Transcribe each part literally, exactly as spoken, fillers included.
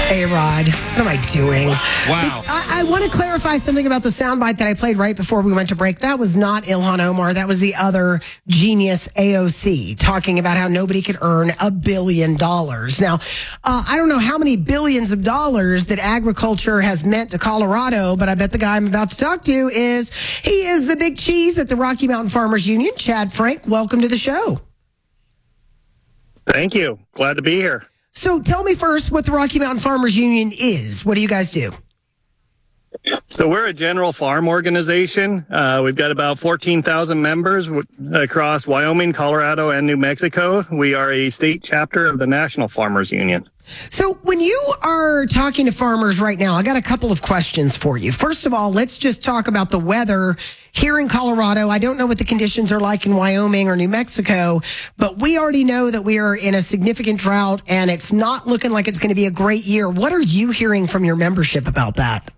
A-Rod, what am I doing? Wow. I, I want to clarify something about the soundbite that I played right before we went to break. That was not Ilhan Omar. That was the other genius A O C talking about how nobody could earn a billion dollars. Now, uh, I don't know how many billions of dollars that agriculture has meant to Colorado, but I bet the guy I'm about to talk to is, he is the big cheese at the Rocky Mountain Farmers Union. Chad Frank, welcome to the show. Thank you. Glad to be here. So tell me first what the Rocky Mountain Farmers Union is. What do you guys do? So we're a general farm organization. Uh, we've got about fourteen thousand members w- across Wyoming, Colorado, and New Mexico. We are a state chapter of the National Farmers Union. So when you are talking to farmers right now, I got a couple of questions for you. First of all, let's just talk about the weather here in Colorado. I don't know what the conditions are like in Wyoming or New Mexico, but we already know that we are in a significant drought and it's not looking like it's going to be a great year. What are you hearing from your membership about that?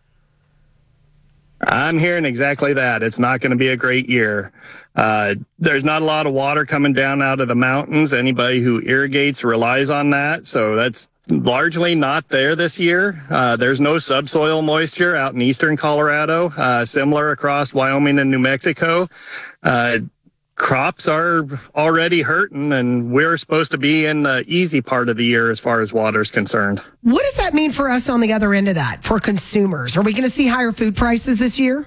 I'm hearing exactly that. It's not going to be a great year. Uh, there's not a lot of water coming down out of the mountains. Anybody who irrigates relies on that. So that's largely not there this year. Uh, there's no subsoil moisture out in eastern Colorado, uh, similar across Wyoming and New Mexico. Uh, crops are already hurting, and we're supposed to be in the easy part of the year as far as water is concerned. What does that mean for us on the other end of that, for consumers? Are we going to see higher food prices this year?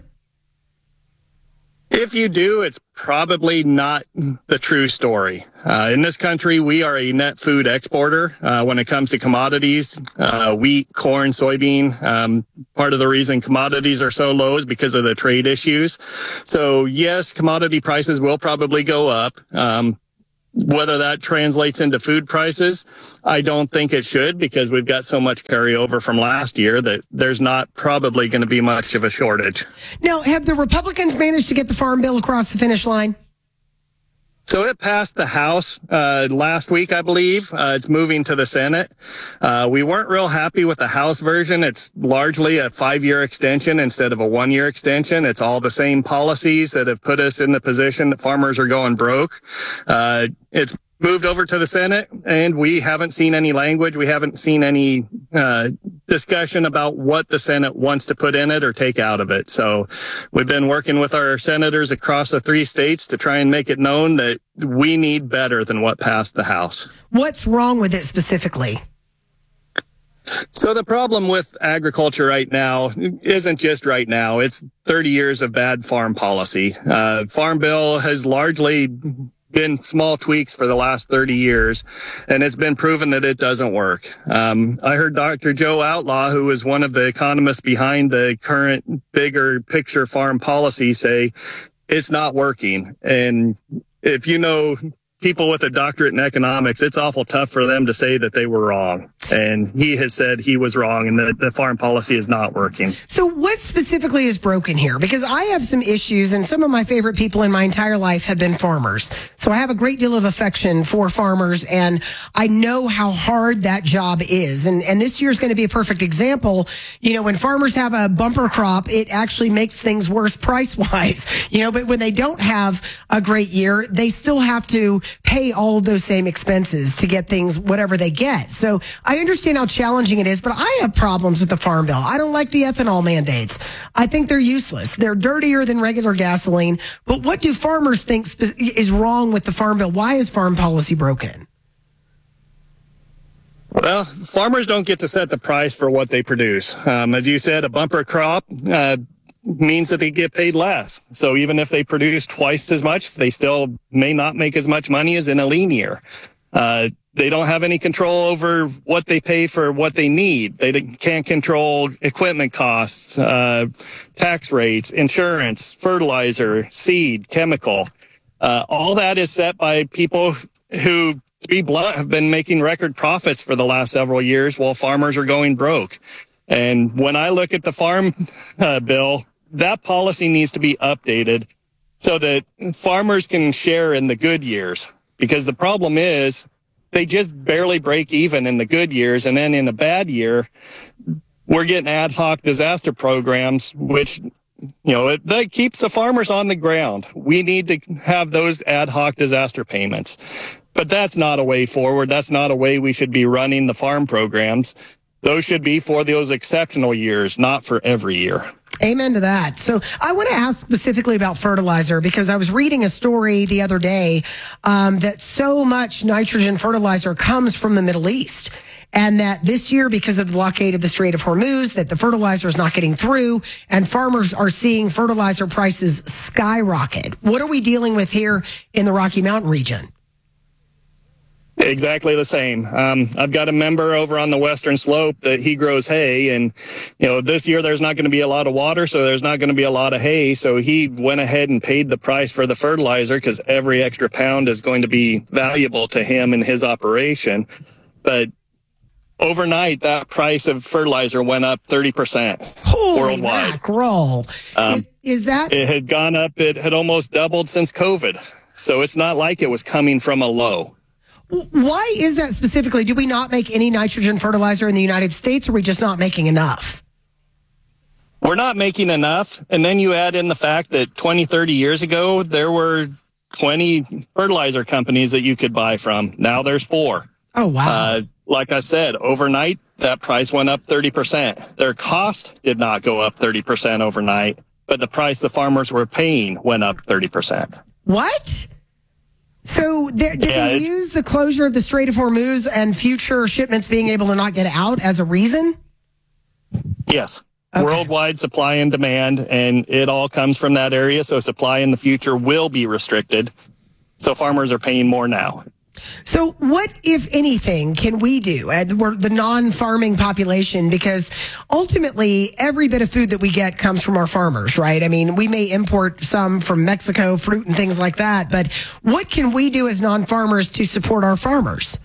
If you do, it's probably not the true story. Uh, in this country, we are a net food exporter uh, when it comes to commodities, uh, wheat, corn, soybean. Um, part of the reason commodities are so low is because of the trade issues. So yes, commodity prices will probably go up. Um, Whether that translates into food prices, I don't think it should, because we've got so much carryover from last year that there's not probably going to be much of a shortage. Now, have the Republicans managed to get the farm bill across the finish line? So it passed the House uh, last week, I believe. Uh, it's moving to the Senate. Uh, we weren't real happy with the House version. It's largely a five-year extension instead of a one-year extension. It's all the same policies that have put us in the position that farmers are going broke. Uh, it's moved over to the Senate, and we haven't seen any language. We haven't seen any uh, discussion about what the Senate wants to put in it or take out of it. So we've been working with our senators across the three states to try and make it known that we need better than what passed the House. What's wrong with it specifically? So the problem with agriculture right now isn't just right now. It's thirty years of bad farm policy. Uh, Farm Bill has largely been small tweaks for the last thirty years, and it's been proven that it doesn't work. Um, I heard Doctor Joe Outlaw, who is one of the economists behind the current bigger picture farm policy, say it's not working. And if you know people with a doctorate in economics, it's awful tough for them to say that they were wrong. And he has said he was wrong and that the farm policy is not working. So what specifically is broken here? Because I have some issues, and some of my favorite people in my entire life have been farmers. So I have a great deal of affection for farmers, and I know how hard that job is. And, and this year is going to be a perfect example. You know, when farmers have a bumper crop, it actually makes things worse price-wise. You know, but when they don't have a great year, they still have to pay all of those same expenses to get things, whatever they get. So I understand how challenging it is, but I have problems with the Farm Bill. I don't like the ethanol mandates. I think they're useless. They're dirtier than regular gasoline. But what do farmers think is wrong with the Farm Bill? Why is farm policy broken? Well, farmers don't get to set the price for what they produce. Um, as you said, a bumper crop uh, means that they get paid less. So even if they produce twice as much, they still may not make as much money as in a lean year. Uh, They don't have any control over what they pay for what they need. They can't control equipment costs, uh, tax rates, insurance, fertilizer, seed, chemical. Uh, all that is set by people who, to be blunt, have been making record profits for the last several years while farmers are going broke. And when I look at the farm uh, bill, that policy needs to be updated so that farmers can share in the good years. Because the problem is, they just barely break even in the good years, and then in the bad year, we're getting ad hoc disaster programs, which, you know, it, that keeps the farmers on the ground. We need to have those ad hoc disaster payments. But that's not a way forward. That's not a way we should be running the farm programs. those should be for those exceptional years, not for every year. Amen to that. So I want to ask specifically about fertilizer, because I was reading a story the other day um, that so much nitrogen fertilizer comes from the Middle East. And that this year, because of the blockade of the Strait of Hormuz, that the fertilizer is not getting through, and farmers are seeing fertilizer prices skyrocket. What are we dealing with here in the Rocky Mountain region? Exactly the same. Um, I've got a member over on the western slope that he grows hay, and you know this year there's not going to be a lot of water, so there's not going to be a lot of hay. So he went ahead and paid the price for the fertilizer because every extra pound is going to be valuable to him in his operation. But overnight, that price of fertilizer went up thirty percent Holy worldwide. Mackerel. Um, is, is that? It had gone up. It had almost doubled since COVID. So it's not like it was coming from a low. Why is that specifically? Do we not make any nitrogen fertilizer in the United States, or are we just not making enough? We're not making enough. And then you add in the fact that twenty, thirty years ago, there were twenty fertilizer companies that you could buy from. Now there's four. Oh, wow. Uh, like I said, overnight, that price went up thirty percent. Their cost did not go up thirty percent overnight, but the price the farmers were paying went up thirty percent. What? So there, did Yeah, they it's- use the closure of the Strait of Hormuz and future shipments being able to not get out as a reason? Yes. Okay. Worldwide supply and demand, and it all comes from that area. So supply in the future will be restricted. So farmers are paying more now. So what, if anything, can we do? And we're the non-farming population, because ultimately every bit of food that we get comes from our farmers, right? I mean, we may import some from Mexico, fruit and things like that, but what can we do as non-farmers to support our farmers?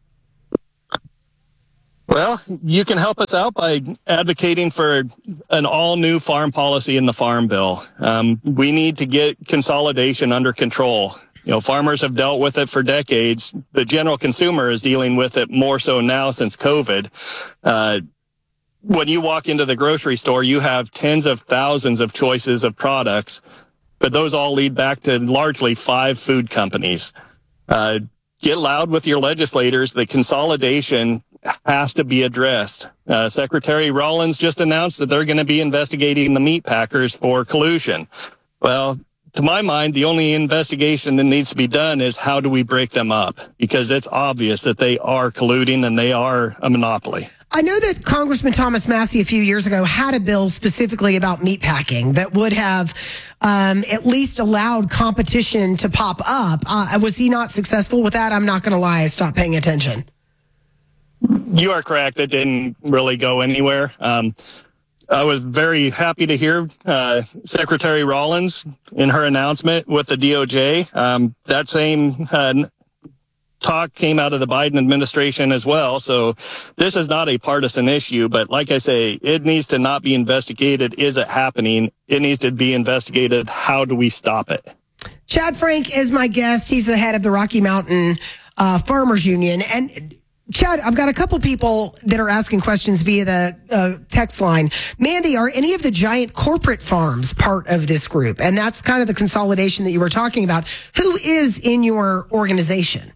Well, you can help us out by advocating for an all-new farm policy in the Farm Bill. Um, we need to get consolidation under control. You know, farmers have dealt with it for decades. The general consumer is dealing with it more so now since COVID. Uh, when you walk into the grocery store, you have tens of thousands of choices of products, but those all lead back to largely five food companies. Uh, get loud with your legislators. The consolidation has to be addressed. Uh, Secretary Rollins just announced that they're going to be investigating the meat packers for collusion. Well, to my mind, the only investigation that needs to be done is how do we break them up? Because it's obvious that they are colluding and they are a monopoly. I know that Congressman Thomas Massie a few years ago had a bill specifically about meatpacking that would have um, at least allowed competition to pop up. Uh, was he not successful with that? I'm not going to lie. I stopped paying attention. You are correct. It didn't really go anywhere. Um, I was very happy to hear uh, Secretary Rollins in her announcement with the D O J. Um, that same uh, talk came out of the Biden administration as well. So this is not a partisan issue, but like I say, it needs to not be investigated. Is it happening? It needs to be investigated. How do we stop it? Chad Frank is my guest. He's the head of the Rocky Mountain uh, Farmers Union. And Chad, I've got a couple people that are asking questions via the uh, text line. Mandy, are any of the giant corporate farms part of this group? And that's kind of the consolidation that you were talking about. Who is in your organization?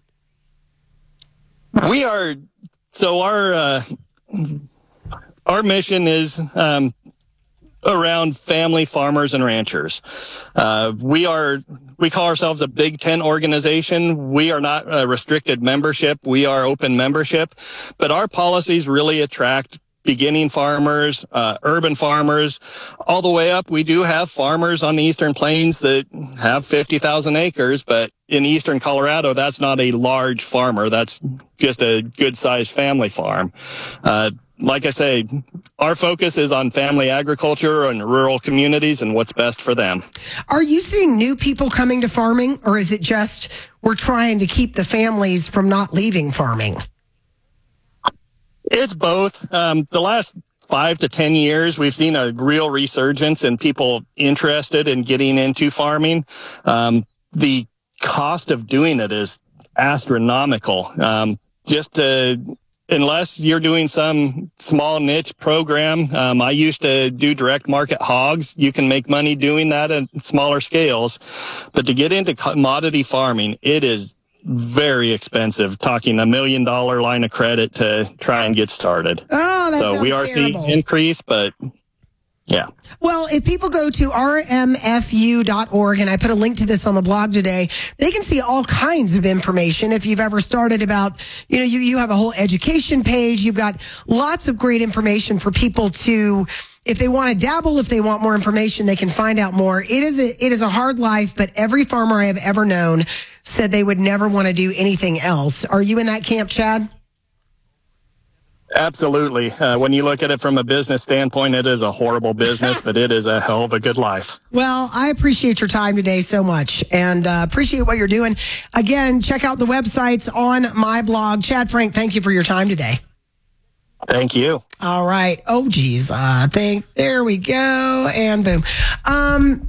We are, so our, uh, our mission is um, around family farmers and ranchers. Uh, we are, we call ourselves a Big Ten organization. We are not a restricted membership. We are open membership, but our policies really attract beginning farmers, uh, urban farmers, all the way up. We do have farmers on the Eastern Plains that have fifty thousand acres, but in Eastern Colorado, that's not a large farmer. That's just a good sized family farm. Uh, like I say, our focus is on family agriculture and rural communities and what's best for them. Are you seeing new people coming to farming, or is it just we're trying to keep the families from not leaving farming? It's both. Um, the last five to ten years, we've seen a real resurgence in people interested in getting into farming. Um, the cost of doing it is astronomical. Um, just to, unless you're doing some small niche program, um, I used to do direct market hogs. You can make money doing that at smaller scales. But to get into commodity farming, it is very expensive, talking a million dollar line of credit to try and get started. Oh, that so sounds we are terrible. seeing increase, but yeah. Well, if people go to r m f u dot org, and I put a link to this on the blog today, they can see all kinds of information. If you've ever started about, you know, you, you have a whole education page. You've got lots of great information for people to, if they want to dabble, if they want more information, they can find out more. It is a, it is a hard life, but every farmer I have ever known said they would never want to do anything else. Are you in that camp, Chad? Absolutely. Uh, when you look at it from a business standpoint, it is a horrible business, but it is a hell of a good life. Well, I appreciate your time today so much, and uh, appreciate what you're doing. Again, check out the websites on my blog. Chad Frank, thank you for your time today. Thank you. All right. Oh, geez. I think there we go. And boom. Um,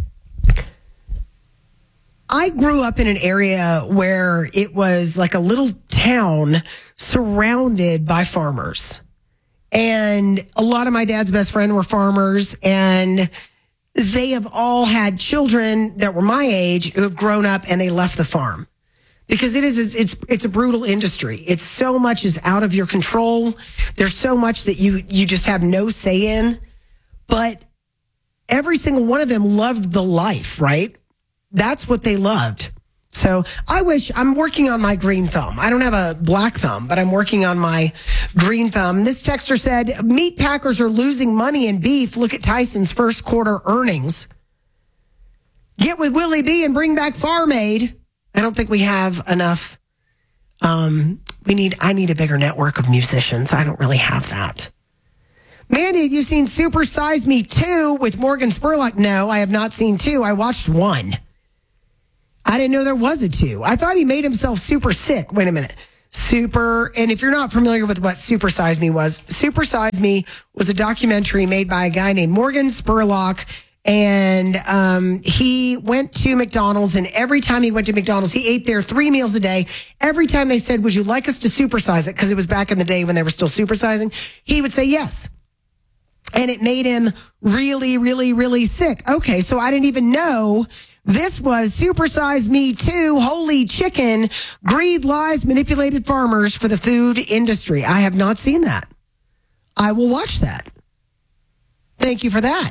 I grew up in an area where it was like a little town surrounded by farmers. And a lot of my dad's best friend were farmers, and they have all had children that were my age who have grown up and they left the farm. Because it is, it's, it's a brutal industry. It's so much is out of your control. There's so much that you, you just have no say in. But every single one of them loved the life, right? That's what they loved. So I wish, I'm working on my green thumb. I don't have a black thumb, but I'm working on my green thumb. This texter said, meat packers are losing money in beef. Look at Tyson's first quarter earnings. Get with Willie B and bring back Farm Aid. I don't think we have enough. Um, we need, I need a bigger network of musicians. I don't really have that. Mandy, have you seen Super Size Me two with Morgan Spurlock? No, I have not seen two. I watched one. I didn't know there was a two. I thought he made himself super sick. Wait a minute. Super, and if you're not familiar with what Super Size Me was, Super Size Me was a documentary made by a guy named Morgan Spurlock. And um, he went to McDonald's, and every time he went to McDonald's, he ate there three meals a day. Every time they said, would you like us to supersize it? Because it was back in the day when they were still supersizing. He would say yes. And it made him really, really, really sick. Okay, so I didn't even know this was Super Size Me two, Holy Chicken, Greed, Lies, Manipulated Farmers for the Food Industry. I have not seen that. I will watch that. Thank you for that.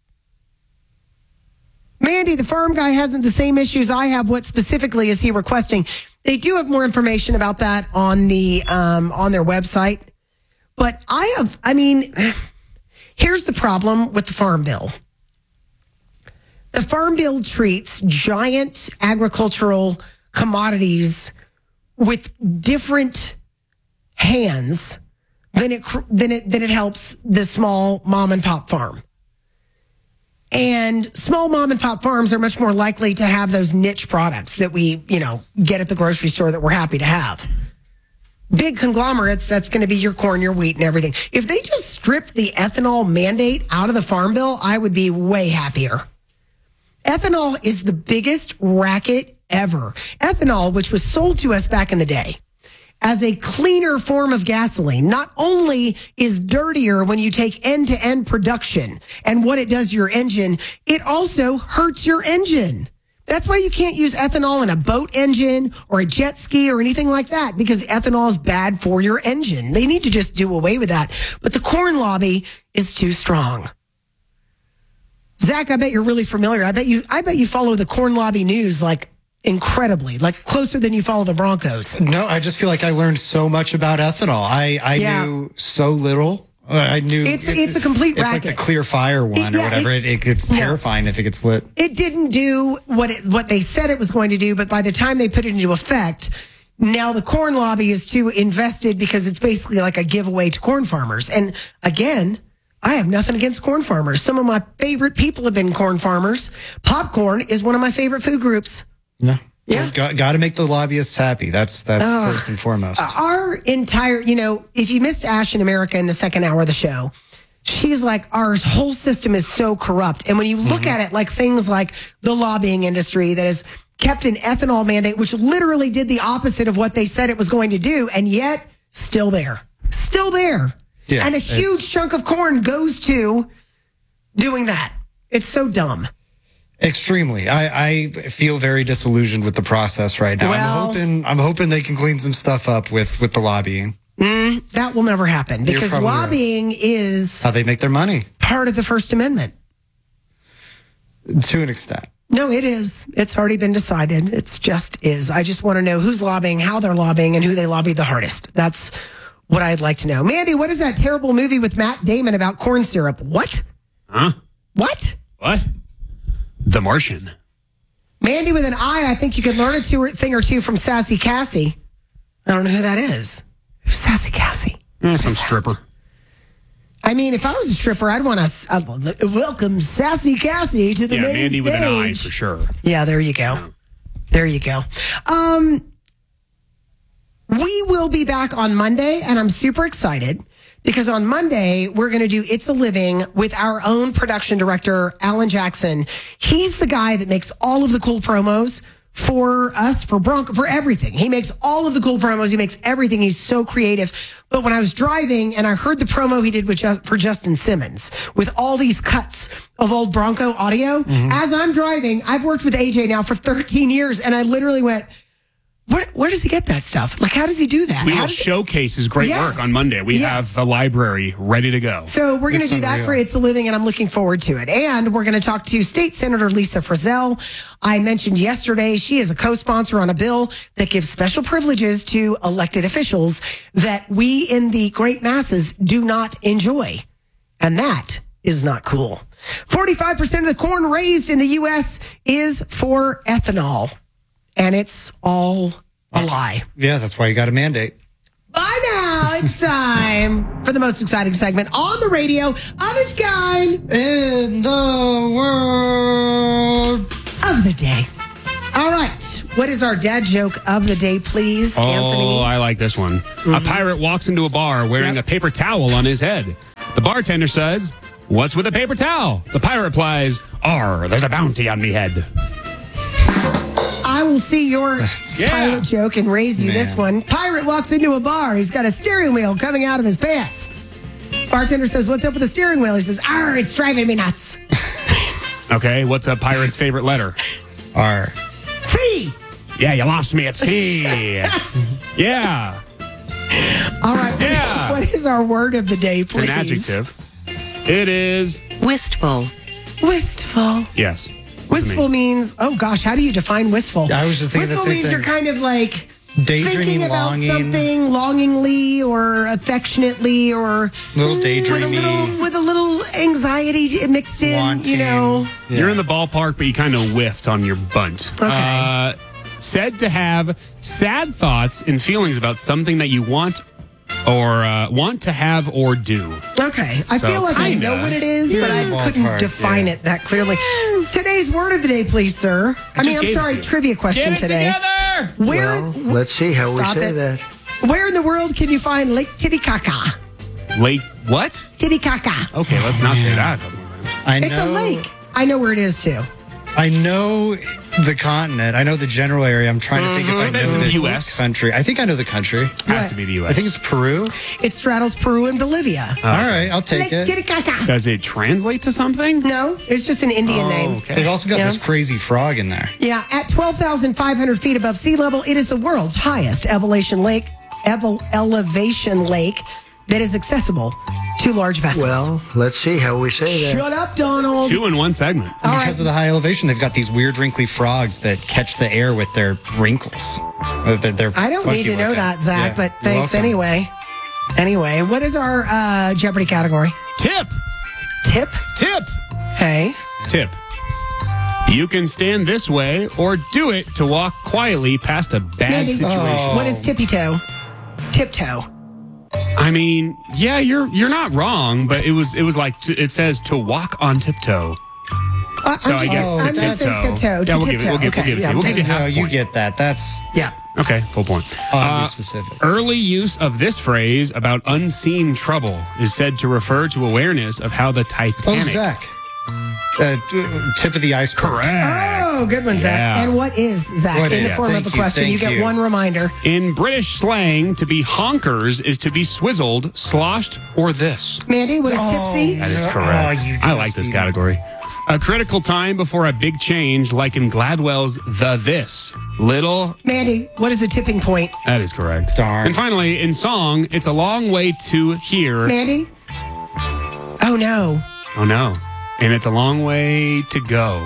Mandy, the farm guy hasn't the same issues I have. What specifically is he requesting? They do have more information about that on the um, on their website. But I have, I mean, here's the problem with the Farm Bill. The Farm Bill treats giant agricultural commodities with different hands than it than it than it helps the small mom and pop farm. And small mom and pop farms are much more likely to have those niche products that we, you know, get at the grocery store that we're happy to have. Big conglomerates, that's going to be your corn, your wheat, and everything. If they just stripped the ethanol mandate out of the Farm Bill, I would be way happier. Ethanol is the biggest racket ever. Ethanol, which was sold to us back in the day as a cleaner form of gasoline, not only is dirtier when you take end-to-end production and what it does to your engine, it also hurts your engine. That's why you can't use ethanol in a boat engine or a jet ski or anything like that, because ethanol is bad for your engine. They need to just do away with that. But the corn lobby is too strong. Zach, I bet you're really familiar. I bet you, I bet you follow the corn lobby news like incredibly, like closer than you follow the Broncos. No, I just feel like I learned so much about ethanol. I, I yeah. knew so little. I knew it's it's, it's a complete it's racket. It's like the Clear Fire one it, yeah, or whatever. It, it, it's terrifying yeah. if it gets lit. It didn't do what it, what they said it was going to do, but by the time they put it into effect, now the corn lobby is too invested because it's basically like a giveaway to corn farmers. And again, I have nothing against corn farmers. Some of my favorite people have been corn farmers. Popcorn is one of my favorite food groups. No. Yeah. Got, got to make the lobbyists happy. That's that's uh, first and foremost. Our entire, you know, if you missed Ash in America in the second hour of the show, she's like, our whole system is so corrupt. And when you look mm-hmm. at it, like things like the lobbying industry that has kept an ethanol mandate, which literally did the opposite of what they said it was going to do, and yet still there, still there. Yeah, and a huge chunk of corn goes to doing that. It's so dumb. Extremely. I, I feel very disillusioned with the process right now. Well, I'm hoping I'm hoping they can clean some stuff up with, with the lobbying. Mm, that will never happen because probably lobbying right. is How they make their money. part of the First Amendment. To an extent. No, it is. It's already been decided. It's just is. I just want to know who's lobbying, how they're lobbying, and who they lobby the hardest. That's what I'd like to know. Mandy, what is that terrible movie with Matt Damon about corn syrup? What? Huh? What? What? The Martian. Mandy with an I, I think you could learn a two or, thing or two from Sassy Cassie. I don't know who that is. Who's Sassy Cassie? Eh, some stripper. I mean, if I was a stripper, I'd want to uh, welcome Sassy Cassie to the Yeah, main Mandy stage. with an I for sure. Yeah, there you go. There you go. Um, we will be back on Monday, and I'm super excited because on Monday, we're going to do It's a Living with our own production director, Alan Jackson. He's the guy that makes all of the cool promos for us, for Bronco, for everything. He makes all of the cool promos. He makes everything. He's so creative. But when I was driving and I heard the promo he did with Just, for Justin Simmons with all these cuts of old Bronco audio, mm-hmm. as I'm driving, I've worked with A J now for thirteen years, and I literally went, Where, where does he get that stuff? Like, how does he do that? We how will showcase his great Yes. work on Monday. We Yes. have the library ready to go. So we're going to It's do that unreal. for It's a Living, and I'm looking forward to it. And we're going to talk to State Senator Lisa Frizzell. I mentioned yesterday she is a co-sponsor on a bill that gives special privileges to elected officials that we in the great masses do not enjoy. And that is not cool. forty-five percent of the corn raised in the U S is for ethanol. And it's all a lie. Yeah, that's why you got a mandate. By now, it's time for the most exciting segment on the radio of its kind In the world. of the day. All right. What is our dad joke of the day, please, Oh, Anthony? I like this one. Mm-hmm. A pirate walks into a bar wearing Yep. a paper towel on his head. The bartender says, "What's with a paper towel?" The pirate replies, "Arr, there's a bounty on me head." I will see your Yeah. pirate joke and raise you Man. this one. Pirate walks into a bar. He's got a steering wheel coming out of his pants. Bartender says, "What's up with the steering wheel?" He says, "Arr, it's driving me nuts." Okay, what's a pirate's favorite letter? R. C. Yeah, you lost me at sea. Yeah, All right. what- Yeah. What is our word of the day, it's please? an adjective. It is, Wistful. Wistful. yes. What's it Wistful mean? means, oh gosh, how do you define wistful? Yeah, I was just thinking the wistful same means thing. you're kind of like Daydreaming, thinking about longing. something longingly or affectionately or Little with a daydreamy. little with a little anxiety mixed in, Wanting. you know. Yeah. You're in the ballpark, but you kind of whiffed on your bunt. Okay. Uh, said to have sad thoughts and feelings about something that you want or uh, want to have or do. Okay, I So, feel like I kinda. know what it is, You're but I in the couldn't ballpark, define yeah. it that clearly. Today's word of the day, please, sir. I, mean, just I'm gave it sorry, to you. trivia question Get it today. together! Where? Well, let's see how we Stop say it. that. Where in the world can you find Lake Titicaca? Lake, what? Titicaca. Okay, let's not say that. I know, It's a lake. I know where it is too. I know the continent. I know the general area. I'm trying to think if I It's know in the the U S. country. I think I know the country. Has to be the U S. I think it's Peru. It straddles Peru and Bolivia. All right, I'll take Lake it. Titicaca. Does it translate to something? No, it's just an Indian name. okay. They've also got Yeah. this crazy frog in there. Yeah, at twelve thousand five hundred feet above sea level, it is the world's highest elevation lake, evel- elevation lake that is accessible to large vessels. Well, let's see how we say that. Shut up, Donald. Two in one segment. All Because right. of the high elevation, they've got these weird wrinkly frogs that catch the air with their wrinkles. Uh, They're, they're I don't funky need to know looking. that, Zach, Yeah, but you're thanks welcome. anyway. Anyway, what is our uh, Jeopardy category? Tip. Tip? Tip. Hey. Tip. You can stand this way or do it to walk quietly past a bad Mandy, situation. Oh. what is tippy toe? Tiptoe. I mean, yeah, you're you're not wrong, but it was it was like t- it says to walk on tiptoe. Uh, So I'm I just, guess Oh, to I'm going to say tiptoe. tiptoe. Yeah, to we'll give it- tiptoe. we'll give- we'll okay. give it to yeah, you. We'll thank give you half No, a you point. get that. That's Yeah. Okay, full point. I'll Uh, be specific. Early use of this phrase about unseen trouble is said to refer to awareness of how the Oh, Titanic. Zach. Uh, t- tip of the iceberg. Correct. Oh, good one, Zach. Yeah. And what is, Zach? What in the is? form Thank of a you, question, you thank get you. one reminder. In British slang, to be honkers is to be swizzled, sloshed, or this. Mandy, what is tipsy? That is Oh, correct. you I just like this beat me. category. A critical time before a big change, like in Gladwell's The This. Little. Mandy, what is a tipping point? That is correct. Darn. And finally, in song, it's a long way to here. Mandy? Oh, no. Oh, no. And it's a long way to go.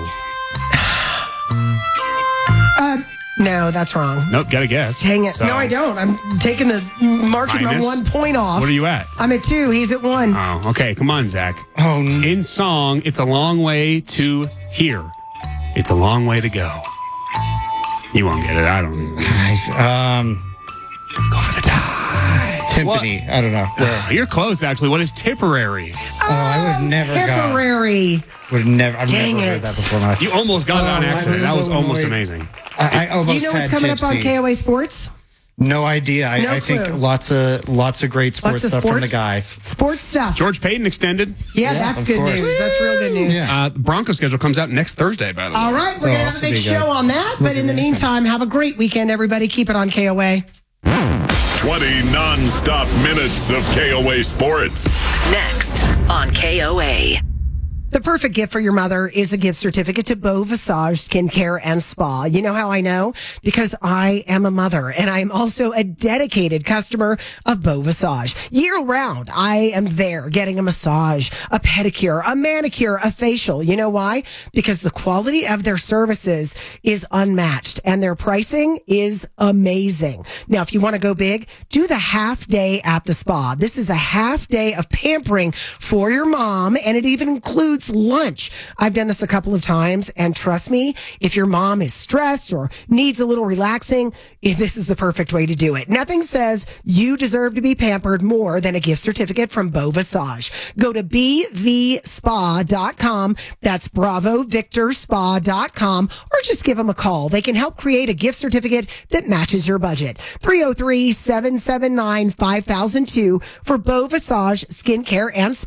Uh, no, that's wrong. Nope, got to guess. Dang it. So, No, I don't. I'm taking the, marking my Minus? one point off. What are you at? I'm at two. He's at one. Oh, okay. Come on, Zach. Oh, n- In song, it's a long way to here. It's a long way to go. You won't get it. I don't even. I, um, Go for the tie. timpani. I don't know. Where? You're close, actually. What is Tipperary? Oh, I would have never got. Temporary. Would have never. I've Dang never it. heard that before. in my life. You almost got it on Oh, I accident. was That so was almost annoyed. amazing. I, I almost Do you know what's had coming up on tipsy. K O A Sports? No idea. I, No I think clue. lots of lots of great sports Lots of stuff from the sports? guys. Sports stuff. George Payton extended. yeah, Yeah, that's of good course. news. That's real good news. Yeah. Uh, the Bronco schedule comes out next Thursday, by the way. All right, we're Oh, going to have a also big be good. show on that. But in the meantime, have a great weekend, everybody. Keep it on K O A. twenty non-stop minutes of K O A Sports. Next on K O A. The perfect gift for your mother is a gift certificate to Beau Visage Skincare and Spa. You know how I know? Because I am a mother and I am also a dedicated customer of Beau Visage. Year round, I am there getting a massage, a pedicure, a manicure, a facial. You know why? Because the quality of their services is unmatched and their pricing is amazing. Now, if you want to go big, do the half day at the spa. This is a half day of pampering for your mom, and it even includes lunch. I've done this a couple of times, and trust me, if your mom is stressed or needs a little relaxing, eh, this is the perfect way to do it. Nothing says you deserve to be pampered more than a gift certificate from Beau Visage. Go to b v spa dot com. That's Bravo Victor Spa dot com, or just give them a call. They can help create a gift certificate that matches your budget. three oh three, seven seven nine, five thousand two for Beau Visage Skincare and Spa.